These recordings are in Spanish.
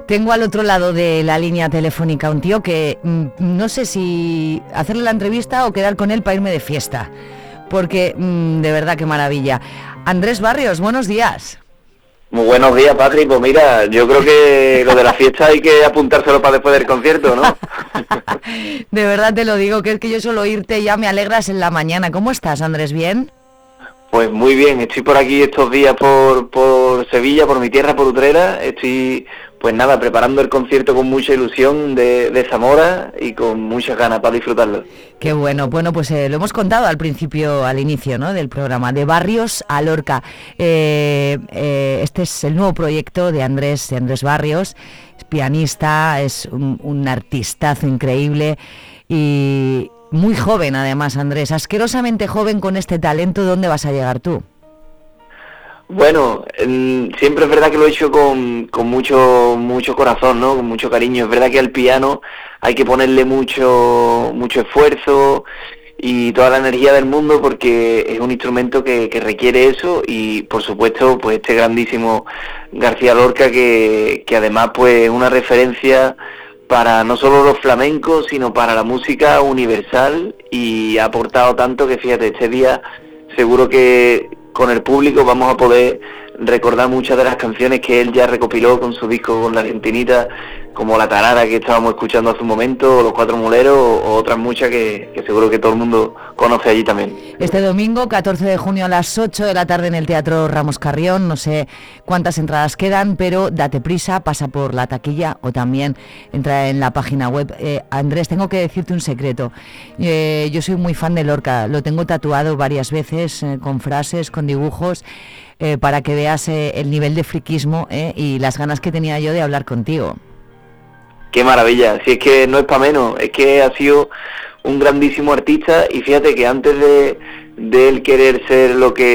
Tengo al otro lado de la línea telefónica un tío que no sé si hacerle la entrevista o quedar con él para irme de fiesta, porque de verdad qué maravilla. Andrés Barrios, buenos días. Muy buenos días, Patri. Pues mira, yo creo que lo de la fiesta hay que apuntárselo para después del concierto, ¿no? De verdad te lo digo, que es que yo solo oírte ya me alegras en la mañana. ¿Cómo estás, Andrés? ¿Bien? Pues muy bien, estoy por aquí estos días por Sevilla, por mi tierra, por Utrera. Estoy, pues nada, preparando el concierto con mucha ilusión de Zamora y con muchas ganas para disfrutarlo. Qué bueno. Bueno, pues lo hemos contado al principio, al inicio, ¿no?, del programa, de Barrios a Lorca. Este es el nuevo proyecto de Andrés Barrios. Es pianista, es un artistazo increíble y muy joven además, Andrés, asquerosamente joven con este talento. ¿Dónde vas a llegar tú? Bueno, siempre es verdad que lo he hecho con mucho corazón, ¿no? Con mucho cariño. Es verdad que al piano hay que ponerle mucho esfuerzo y toda la energía del mundo, porque es un instrumento que requiere eso, y por supuesto pues este grandísimo García Lorca que además pues es una referencia para no solo los flamencos, sino para la música universal, y ha aportado tanto que, fíjate, este día seguro que con el público vamos a poder recordar muchas de las canciones que él ya recopiló con su disco con la Argentinita, como La Tarara que estábamos escuchando hace un momento, o Los Cuatro Muleros, o otras muchas que seguro que todo el mundo conoce allí también. Este domingo, 14 de junio a las 8 de la tarde en el Teatro Ramos Carrión. No sé cuántas entradas quedan, pero date prisa, pasa por la taquilla o también entra en la página web. Andrés, tengo que decirte un secreto. Yo soy muy fan de Lorca, lo tengo tatuado varias veces, con frases, con dibujos, para que veas el nivel de friquismo y las ganas que tenía yo de hablar contigo. Qué maravilla, si es que no es para menos, es que ha sido un grandísimo artista, y fíjate que antes de él querer ser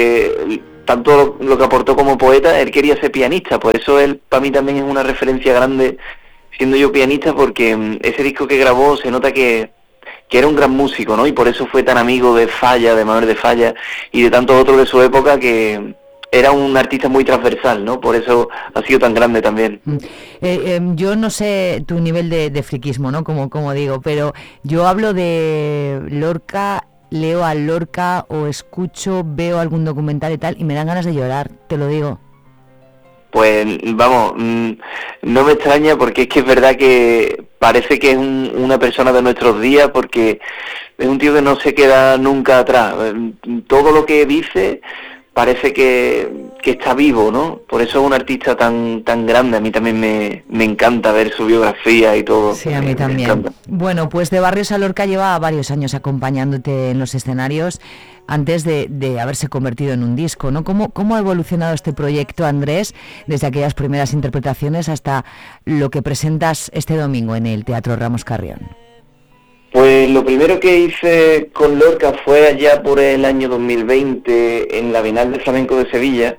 tanto lo que aportó como poeta, él quería ser pianista. Por eso él para mí también es una referencia grande, siendo yo pianista, porque ese disco que grabó se nota que era un gran músico, ¿no? Y por eso fue tan amigo de Falla, de Manuel de Falla y de tantos otros de su época, que era un artista muy transversal, ¿no? Por eso ha sido tan grande también. Yo no sé tu nivel de friquismo, ¿no? Como digo, pero yo hablo de Lorca, leo a Lorca o escucho, veo algún documental y tal, y me dan ganas de llorar, te lo digo. Pues vamos, no me extraña, porque es que es verdad que parece que es una persona de nuestros días, porque es un tío que no se queda nunca atrás. Todo lo que dice parece que está vivo, ¿no? Por eso es un artista tan grande. A mí también me encanta ver su biografía y todo. Sí, a mí también. Bueno, pues de Barrios a Lorca lleva varios años acompañándote en los escenarios antes de haberse convertido en un disco, ¿no? ¿Cómo ha evolucionado este proyecto, Andrés, desde aquellas primeras interpretaciones hasta lo que presentas este domingo en el Teatro Ramos Carrión? Pues lo primero que hice con Lorca fue allá por el año 2020 en la Bienal de Flamenco de Sevilla,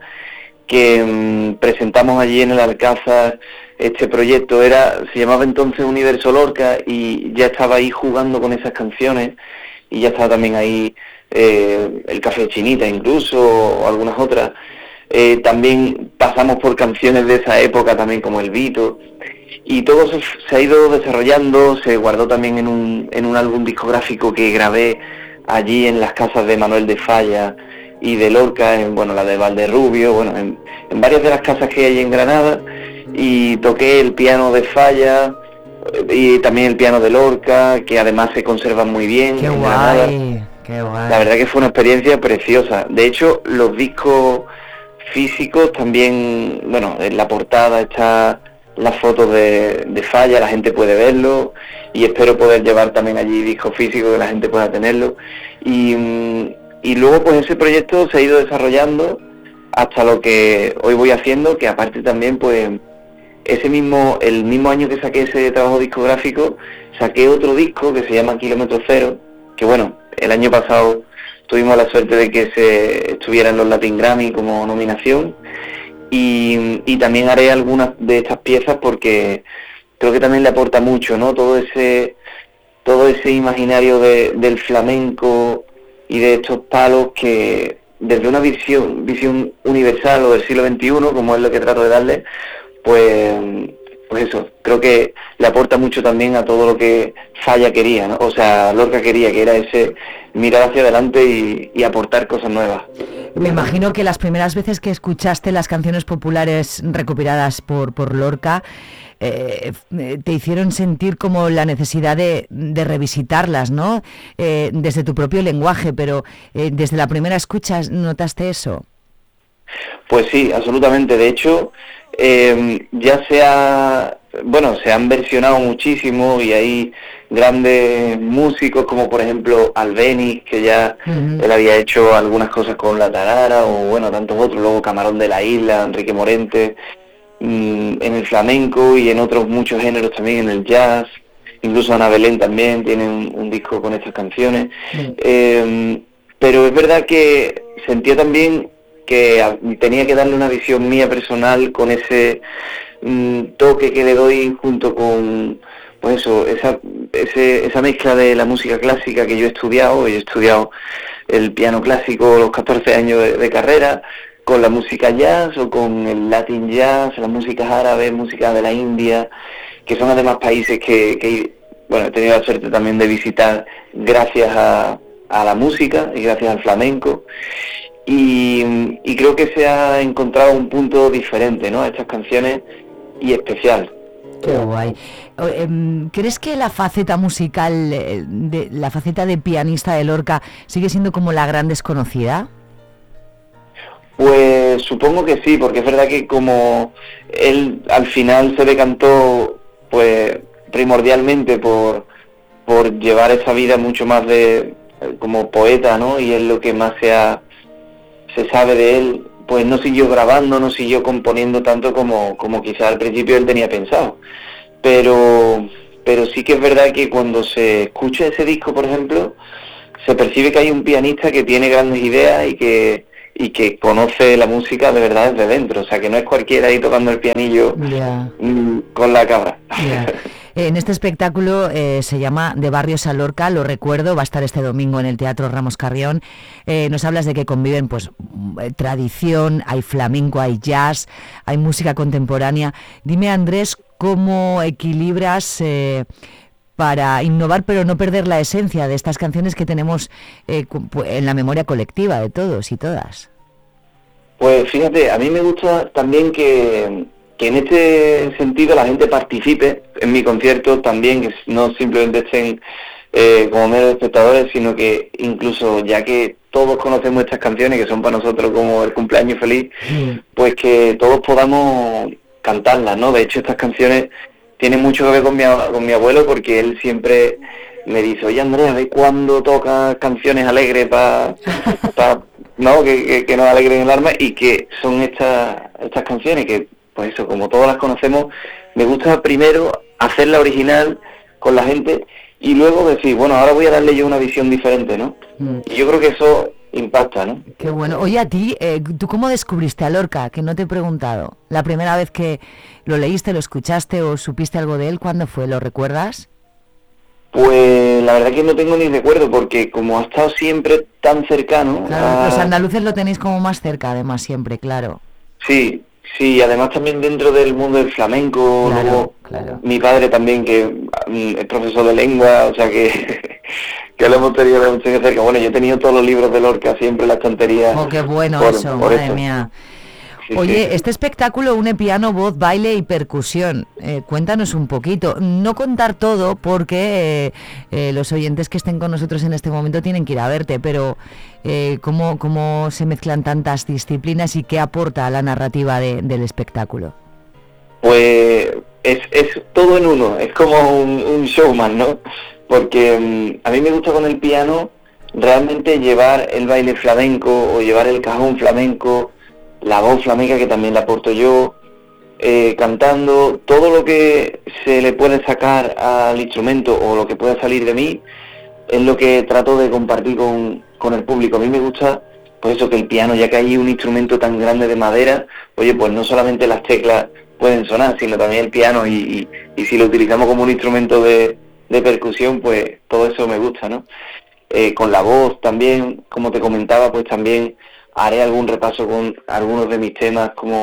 que presentamos allí en el Alcázar este proyecto. Se llamaba entonces Universo Lorca, y ya estaba ahí jugando con esas canciones, y ya estaba también ahí el Café de Chinita incluso, o algunas otras. También pasamos por canciones de esa época también, como El Vito. Y todo se ha ido desarrollando, se guardó también en un álbum discográfico que grabé allí en las casas de Manuel de Falla y de Lorca, la de Valderrubio, en varias de las casas que hay en Granada, y toqué el piano de Falla y también el piano de Lorca, que además se conservan muy bien. ¡Qué en guay! Granada. ¡Qué guay! La verdad que fue una experiencia preciosa. De hecho, los discos físicos también, en la portada está las fotos de Falla, la gente puede verlo, y espero poder llevar también allí discos físicos que la gente pueda tenerlo. Y luego pues ese proyecto se ha ido desarrollando hasta lo que hoy voy haciendo, que aparte también pues el mismo año que saqué ese trabajo discográfico, saqué otro disco que se llama Kilómetro Cero, que el año pasado tuvimos la suerte de que se estuviera en los Latin Grammy como nominación. Y también haré algunas de estas piezas porque creo que también le aporta mucho, ¿no? Todo ese imaginario del flamenco y de estos palos que desde una visión universal o del siglo XXI, como es lo que trato de darle, pues pues eso, creo que le aporta mucho también a todo lo que Falla quería, ¿no? O sea, Lorca quería, que era ese mirar hacia adelante y aportar cosas nuevas. Me imagino que las primeras veces que escuchaste las canciones populares recopiladas por Lorca, te hicieron sentir como la necesidad de revisitarlas, ¿no? Desde tu propio lenguaje, pero desde la primera escucha, ¿notaste eso? Pues sí, absolutamente. De hecho, se han versionado muchísimo y hay grandes músicos como por ejemplo Albéniz, que ya él había hecho algunas cosas con La Tarara, o bueno, tantos otros, luego Camarón de la Isla, Enrique Morente, en el flamenco y en otros muchos géneros también, en el jazz, incluso Ana Belén también tiene un disco con estas canciones. Pero es verdad que sentía también que tenía que darle una visión mía personal con ese toque que le doy junto con, pues eso, esa mezcla de la música clásica que yo he estudiado el piano clásico los 14 años de carrera, con la música jazz o con el Latin jazz, las músicas árabes, música de la India, que son además países que bueno, he tenido la suerte también de visitar gracias a la música y gracias al flamenco. Y creo que se ha encontrado un punto diferente, ¿no?, a estas canciones, y especial. Qué guay. ¿Crees que la faceta musical, la faceta de pianista de Lorca sigue siendo como la gran desconocida? Pues supongo que sí, porque es verdad que como él al final se decantó pues primordialmente por llevar esa vida mucho más de como poeta, ¿no?, y es lo que más se sabe de él, pues no siguió grabando, no siguió componiendo tanto como quizás al principio él tenía pensado. Pero sí que es verdad que cuando se escucha ese disco, por ejemplo, se percibe que hay un pianista que tiene grandes ideas y que conoce la música de verdad desde dentro, o sea, que no es cualquiera ahí tocando el pianillo con la cabra. En este espectáculo se llama De Barrios a Lorca, lo recuerdo, va a estar este domingo en el Teatro Ramos Carrión. Nos hablas de que conviven pues tradición, hay flamenco, hay jazz, hay música contemporánea. Dime, Andrés, ¿cómo equilibras para innovar pero no perder la esencia de estas canciones que tenemos en la memoria colectiva de todos y todas? Pues fíjate, a mí me gusta también que en este sentido la gente participe en mi concierto también, que no simplemente estén como meros espectadores, sino que incluso, ya que todos conocemos estas canciones que son para nosotros como el cumpleaños feliz, pues que todos podamos cantarlas, ¿no? De hecho, estas canciones tienen mucho que ver con mi abuelo, porque él siempre me dice: oye, Andrea, ¿de cuándo tocas canciones alegres no, que nos alegren el alma? Y que son estas canciones que, pues eso, como todas las conocemos, me gusta primero hacer la original con la gente y luego decir, bueno, ahora voy a darle yo una visión diferente, ¿no? Y yo creo que eso impacta, ¿no? Qué bueno. Oye, a ti, ¿tú cómo descubriste a Lorca? Que no te he preguntado. La primera vez que lo leíste, lo escuchaste o supiste algo de él, ¿cuándo fue? ¿Lo recuerdas? Pues la verdad que no tengo ni recuerdo, porque como ha estado siempre tan cercano... Claro, los andaluces lo tenéis como más cerca, además, siempre, claro. Sí, además también dentro del mundo del flamenco, luego mi padre también, que es profesor de lengua, o sea que lo hemos tenido muy cerca. Bueno, yo he tenido todos los libros de Lorca siempre en la estantería. Oh, qué bueno eso, madre mía. Oye, este espectáculo une piano, voz, baile y percusión. Cuéntanos un poquito. No contar todo, porque los oyentes que estén con nosotros en este momento tienen que ir a verte, pero ¿cómo se mezclan tantas disciplinas y qué aporta a la narrativa del espectáculo? Pues es todo en uno, es como un showman, ¿no? Porque a mí me gusta con el piano realmente llevar el baile flamenco o llevar el cajón flamenco, la voz flamenca, que también la aporto yo, cantando, todo lo que se le puede sacar al instrumento o lo que pueda salir de mí, es lo que trato de compartir con el público. A mí me gusta, pues eso, que el piano, ya que hay un instrumento tan grande de madera, oye, pues no solamente las teclas pueden sonar, sino también el piano, y si lo utilizamos como un instrumento de percusión, pues todo eso me gusta, ¿no? Con la voz también, como te comentaba, pues también haré algún repaso con algunos de mis temas, como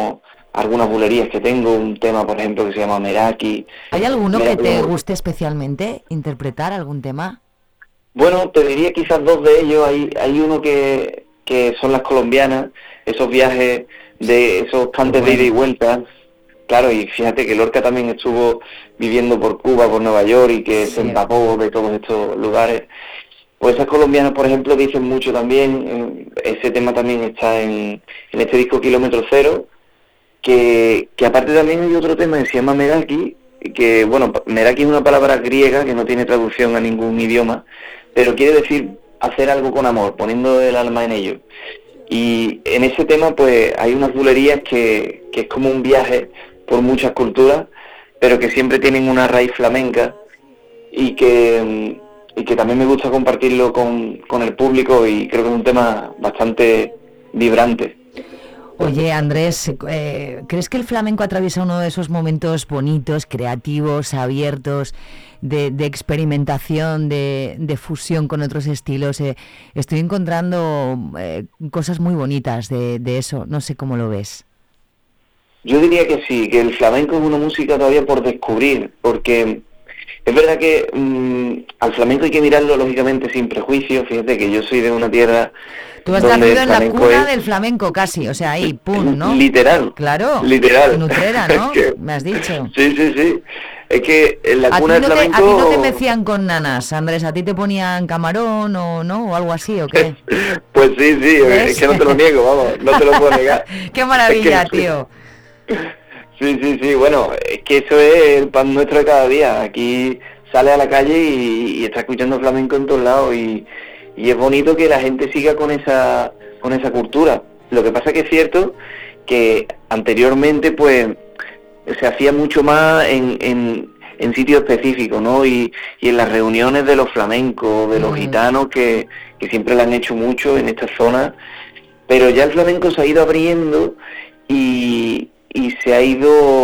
algunas bulerías que tengo, un tema por ejemplo que se llama Meraki. ¿Hay alguno que te guste especialmente interpretar, algún tema? Bueno, te diría quizás dos de ellos. Hay uno que son las colombianas, esos viajes de esos cantes de ida y vuelta. Claro, y fíjate que Lorca también estuvo viviendo por Cuba, por Nueva York, y que se empapó de todos estos lugares. Pues esas colombianas, por ejemplo, dicen mucho también. Ese tema también está en este disco Kilómetro Cero, que aparte también hay otro tema que se llama Meraki, que bueno, Meraki es una palabra griega que no tiene traducción a ningún idioma, pero quiere decir hacer algo con amor, poniendo el alma en ello. Y en ese tema pues hay unas bulerías que es como un viaje por muchas culturas, pero que siempre tienen una raíz flamenca, y que también me gusta compartirlo con el público, y creo que es un tema bastante vibrante. Oye, Andrés, ¿crees que el flamenco atraviesa uno de esos momentos bonitos, creativos, abiertos, de experimentación, de fusión con otros estilos? Estoy encontrando cosas muy bonitas de eso, no sé cómo lo ves. Yo diría que sí, que el flamenco es una música todavía por descubrir, porque es verdad que al flamenco hay que mirarlo lógicamente sin prejuicios. Fíjate que yo soy de una tierra... Tú has nacido en la cuna del flamenco casi, o sea, ahí, pum, ¿no? Literal. Claro. Literal. En Utrera, ¿no? Es que, me has dicho. Sí. Es que en la cuna del flamenco... ¿A ti no te mecían con nanas, Andrés? ¿A ti te ponían camarón o no? ¿O algo así, o qué? Pues sí, ¿ves? Es que no te lo niego, vamos, no te lo puedo negar. ¡Qué maravilla, tío! Sí, bueno, es que eso es el pan nuestro de cada día. Aquí sale a la calle y está escuchando flamenco en todos lados, y es bonito que la gente siga con esa cultura. Lo que pasa es que es cierto que anteriormente pues se hacía mucho más en sitios específicos, ¿no? Y en las reuniones de los flamencos, de los gitanos, que siempre lo han hecho mucho en esta zona, pero ya el flamenco se ha ido abriendo y se ha ido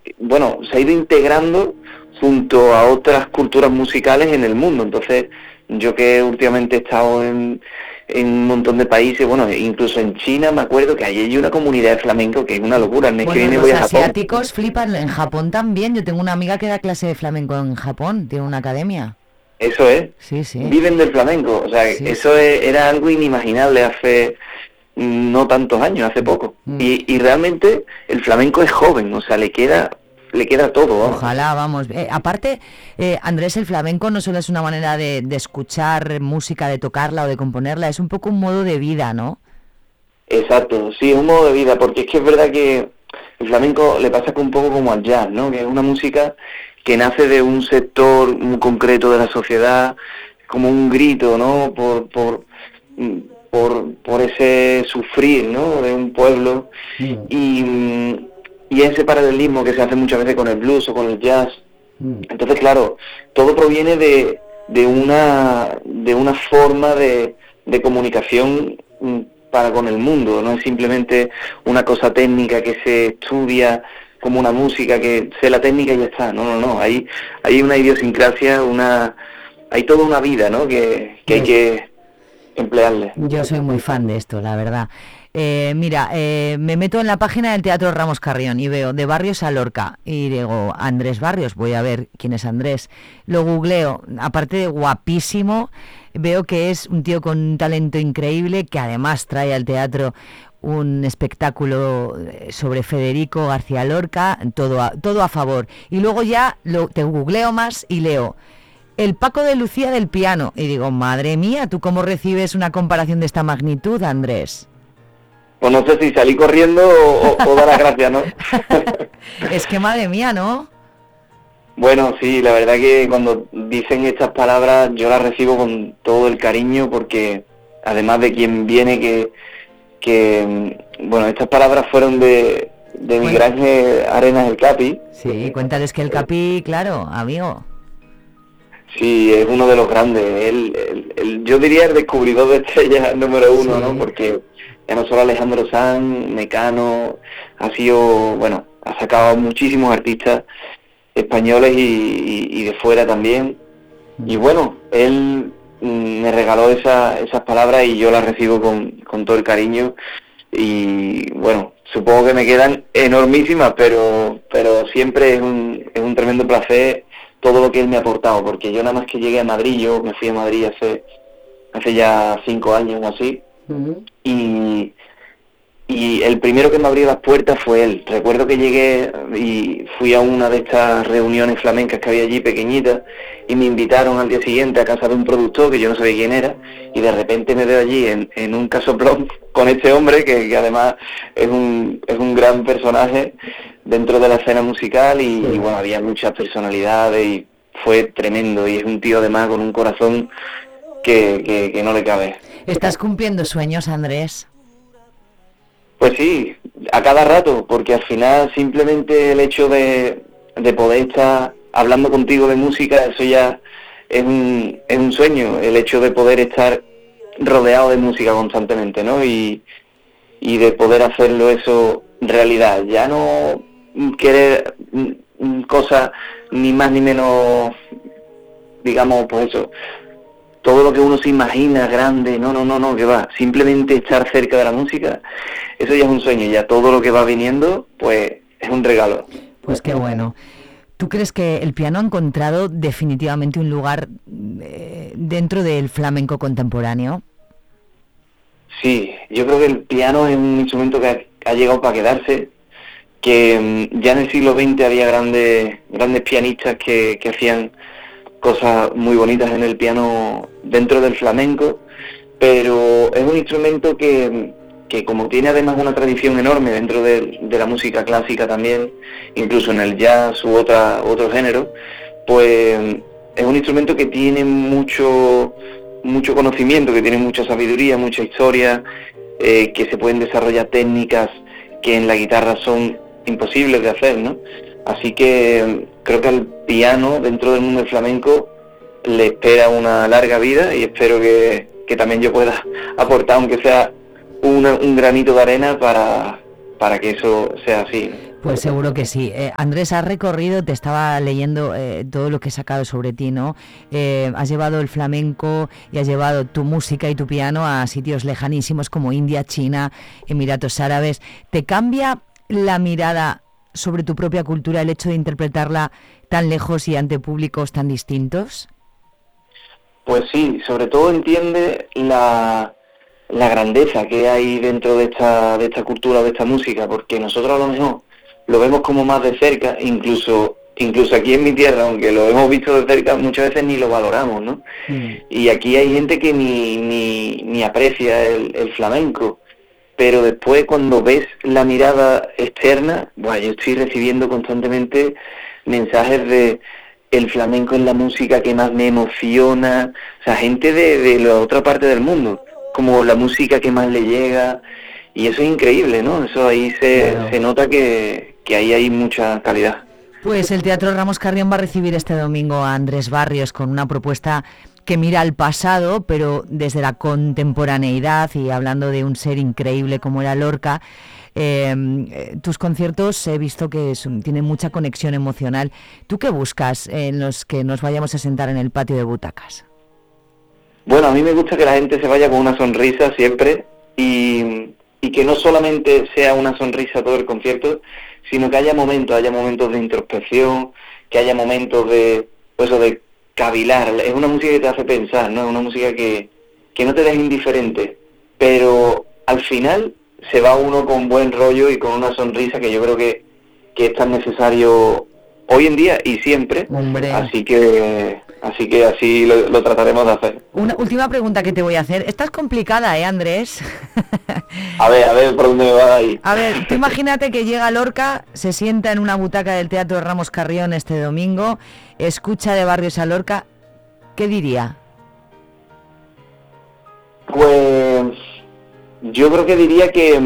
integrando junto a otras culturas musicales en el mundo. Entonces, yo que últimamente he estado en un montón de países, bueno, incluso en China, me acuerdo que ahí hay una comunidad de flamenco que es una locura. El mes que viene voy a Japón. Los asiáticos flipan, en Japón también. Yo tengo una amiga que da clase de flamenco en Japón, tiene una academia. Eso es. Sí. Viven del flamenco, o sea, sí, eso era algo inimaginable hace no tantos años, hace poco. Y realmente el flamenco es joven, o sea, le queda todo, vamos. Ojalá, vamos. Aparte, Andrés, el flamenco no solo es una manera de escuchar música, de tocarla o de componerla, es un poco un modo de vida, ¿no? Exacto, sí, es un modo de vida, porque es que es verdad que el flamenco le pasa un poco como al jazz, ¿no? Que es una música que nace de un sector muy concreto de la sociedad, como un grito, ¿no? Por ese sufrir, ¿no? De un pueblo. Y ese paralelismo que se hace muchas veces con el blues o con el jazz. Entonces, claro, todo proviene de una forma de comunicación para con el mundo. No es simplemente una cosa técnica que se estudia como una música, que sé la técnica y ya está. No. Hay una idiosincrasia, hay toda una vida, ¿no? Que hay que emplearle. Yo soy muy fan de esto, la verdad. Mira, me meto en la página del Teatro Ramos Carrión y veo de Barrios a Lorca y digo, Andrés Barrios, voy a ver quién es Andrés. Lo googleo, aparte de guapísimo, veo que es un tío con un talento increíble, que además trae al teatro un espectáculo sobre Federico García Lorca, todo a favor. Y luego ya te googleo más y leo el Paco de Lucía del piano y digo, madre mía, ¿tú cómo recibes una comparación de esta magnitud, Andrés? Pues no sé si salí corriendo o dar las gracias, ¿no? Es que madre mía, ¿no? Bueno, sí, la verdad que cuando dicen estas palabras yo las recibo con todo el cariño, porque además de quien viene, que bueno, estas palabras fueron de Miguel Ángel Arenas el Capi. Sí, cuéntales que el Capi, claro, amigo. Sí, es uno de los grandes. Yo diría el descubridor de estrellas número uno, sí. ¿No? Porque ya no solo Alejandro Sanz, Mecano, ha sacado a muchísimos artistas españoles y de fuera también. Y bueno, él me regaló esas palabras y yo las recibo con todo el cariño. Y bueno, supongo que me quedan enormísimas, pero siempre es un tremendo placer todo lo que él me ha aportado, porque yo nada más que llegué a Madrid, yo me fui a Madrid hace ya 5 años o así, y el primero que me abrió las puertas fue él. Recuerdo que llegué y fui a una de estas reuniones flamencas que había allí, pequeñitas, y me invitaron al día siguiente a casa de un productor que yo no sabía quién era, y de repente me veo allí en un casoplón con este hombre que además es un gran personaje dentro de la escena musical, y bueno, había muchas personalidades y fue tremendo, y es un tío además con un corazón que no le cabe. ¿Estás cumpliendo sueños, Andrés? Pues sí, a cada rato, porque al final simplemente el hecho de poder estar hablando contigo de música, eso ya es un sueño, el hecho de poder estar rodeado de música constantemente, ¿no? Y de poder hacerlo eso realidad, ya no querer cosas ni más ni menos, digamos, pues eso, todo lo que uno se imagina grande, no, que va, simplemente estar cerca de la música, eso ya es un sueño, ya todo lo que va viniendo, pues es un regalo. Pues qué bueno. ¿Tú crees que el piano ha encontrado definitivamente un lugar dentro del flamenco contemporáneo? Sí, yo creo que el piano es un instrumento que ha llegado para quedarse, que ya en el siglo XX había grandes pianistas que hacían cosas muy bonitas en el piano dentro del flamenco, pero es un instrumento que como tiene además una tradición enorme dentro de la música clásica también, incluso en el jazz u otro género, pues es un instrumento que tiene mucho conocimiento, que tiene mucha sabiduría, mucha historia, que se pueden desarrollar técnicas que en la guitarra son imposibles de hacer, ¿no? Así que creo que al piano, dentro del mundo del flamenco, le espera una larga vida, y espero que también yo pueda aportar, aunque sea un granito de arena, para que eso sea así. Pues seguro que sí. Andrés, has recorrido, te estaba leyendo todo lo que he sacado sobre ti, ¿no? Has llevado el flamenco y has llevado tu música y tu piano a sitios lejanísimos como India, China, Emiratos Árabes. ¿Te cambia la mirada sobre tu propia cultura el hecho de interpretarla tan lejos y ante públicos tan distintos? Pues sí, sobre todo entiende la grandeza que hay dentro de esta cultura, de esta música, porque nosotros a lo mejor lo vemos como más de cerca, incluso aquí en mi tierra, aunque lo hemos visto de cerca, muchas veces ni lo valoramos, ¿no? Y aquí hay gente que ni aprecia el flamenco, pero después cuando ves la mirada externa, bueno, yo estoy recibiendo constantemente mensajes de el flamenco es la música que más me emociona, o sea, gente de la otra parte del mundo, como la música que más le llega, y eso es increíble, ¿no? Eso ahí se nota que ahí hay mucha calidad. Pues el Teatro Ramos Carrión va a recibir este domingo a Andrés Barrios con una propuesta que mira al pasado, pero desde la contemporaneidad, y hablando de un ser increíble como era Lorca. Tus conciertos he visto que tienen mucha conexión emocional. ¿Tú qué buscas en los que nos vayamos a sentar en el patio de butacas? Bueno, a mí me gusta que la gente se vaya con una sonrisa siempre, y que no solamente sea una sonrisa todo el concierto, sino que haya momentos de introspección, que haya momentos de cavilar. Es una música que te hace pensar, ¿no? Es una música que no te deja indiferente, pero al final se va uno con buen rollo y con una sonrisa, que yo creo que es tan necesario hoy en día y siempre. Hombre. Así que así lo trataremos de hacer. Una última pregunta que te voy a hacer. Esta es complicada, Andrés? A ver por dónde me va ahí. A ver, tú imagínate que llega Lorca, se sienta en una butaca del Teatro Ramos Carrión este domingo, escucha de Barrios a Lorca, ¿qué diría? Pues yo creo que diría que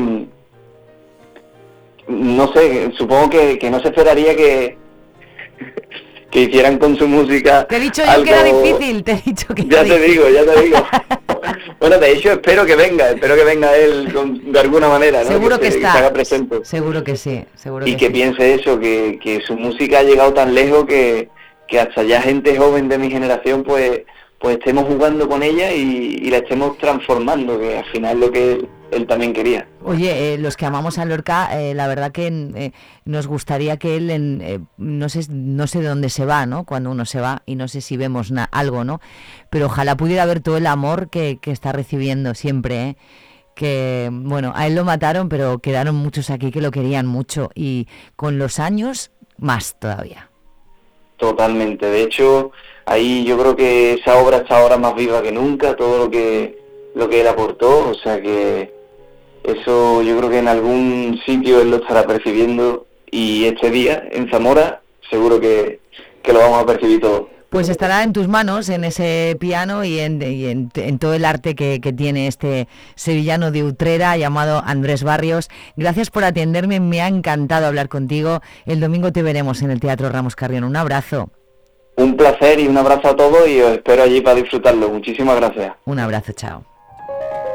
no sé, supongo que no se esperaría que hicieran con su música. Te he dicho yo algo... que era difícil, te he dicho que ya era te digo. Bueno, de hecho espero que venga él de alguna manera, ¿no? Seguro que está. Que se haga presente. Seguro que sí, seguro y que que sí. piense eso, que su música ha llegado tan lejos que hasta ya gente joven de mi generación pues estemos jugando con ella y la estemos transformando, que al final es él también quería. Oye, los que amamos a Lorca, la verdad que nos gustaría que él, no sé de dónde se va, ¿no? Cuando uno se va, y no sé si vemos algo, ¿no? Pero ojalá pudiera ver todo el amor que está recibiendo siempre, ¿eh? Que, bueno, a él lo mataron, pero quedaron muchos aquí que lo querían mucho, y con los años, más todavía. Totalmente. De hecho, ahí yo creo que esa obra está ahora más viva que nunca, todo lo que él aportó, o sea que eso yo creo que en algún sitio él lo estará percibiendo, y este día en Zamora seguro que lo vamos a percibir todo. Pues estará en tus manos, en ese piano y en todo el arte que tiene este sevillano de Utrera llamado Andrés Barrios. Gracias por atenderme, me ha encantado hablar contigo. El domingo te veremos en el Teatro Ramos Carrión. Un abrazo. Un placer y un abrazo a todos, y os espero allí para disfrutarlo. Muchísimas gracias. Un abrazo, chao.